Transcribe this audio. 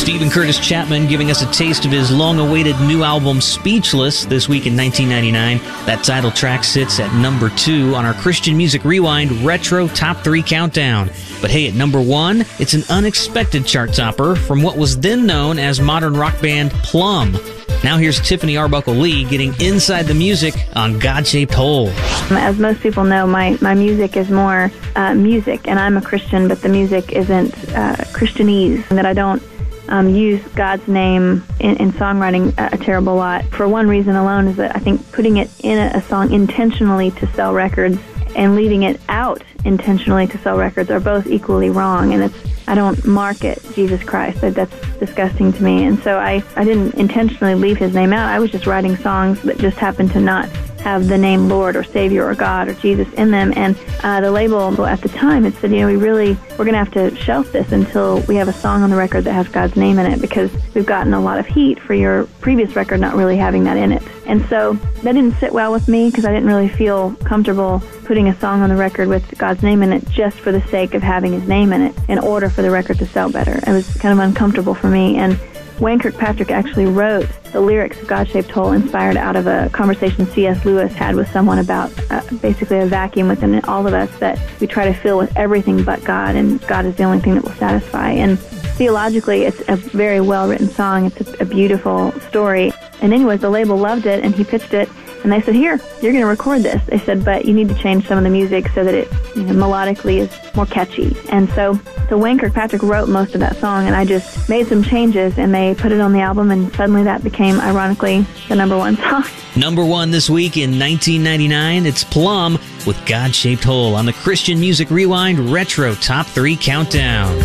Stephen Curtis Chapman giving us a taste of his long-awaited new album, Speechless, this week in 1999. That title track sits at number 2 on our Christian Music Rewind Retro Top 3 Countdown. But hey, at number 1, it's an unexpected chart topper from what was then known as modern rock band Plum. Now here's Tiffany Arbuckle Lee getting inside the music on God-Shaped Hole. As most people know, my music is more music, and I'm a Christian, but the music isn't Christianese, and that I don't use God's name in songwriting a terrible lot. For one reason alone is that I think putting it in a song intentionally to sell records and leaving it out intentionally to sell records are both equally wrong, and I don't market Jesus Christ. That's disgusting to me. And so I didn't intentionally leave his name out. I was just writing songs that just happened to not have the name Lord or Savior or God or Jesus in them. And the label at the time had said, we're going to have to shelf this until we have a song on the record that has God's name in it, because we've gotten a lot of heat for your previous record not really having that in it. And so that didn't sit well with me, because I didn't really feel comfortable putting a song on the record with God's name in it just for the sake of having his name in it in order for the record to sell better. It was kind of uncomfortable for me. And Wayne Kirkpatrick actually wrote the lyrics of God-Shaped Hole inspired out of a conversation C.S. Lewis had with someone about basically a vacuum within all of us that we try to fill with everything but God, and God is the only thing that will satisfy. And theologically, it's a very well-written song. It's a beautiful story. And anyways, the label loved it, and he pitched it, and they said, here, you're going to record this. They said, but you need to change some of the music so that it melodically is more catchy. And so Wayne Kirkpatrick wrote most of that song, and I just made some changes, and they put it on the album, and suddenly that became, ironically, the number 1 song. Number 1 this week in 1999, it's Plum with God-Shaped Hole on the Christian Music Rewind Retro Top 3 Countdown.